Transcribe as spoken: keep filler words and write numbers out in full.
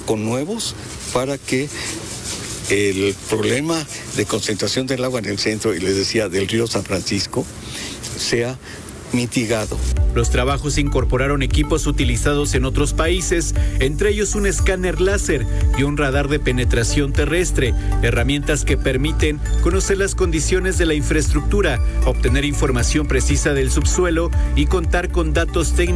con nuevos para que el problema de concentración del agua en el centro, y les decía, del río San Francisco, sea mitigado. Los trabajos incorporaron equipos utilizados en otros países, entre ellos un escáner láser y un radar de penetración terrestre, herramientas que permiten conocer las condiciones de la infraestructura, obtener información precisa del subsuelo y contar con datos técnicos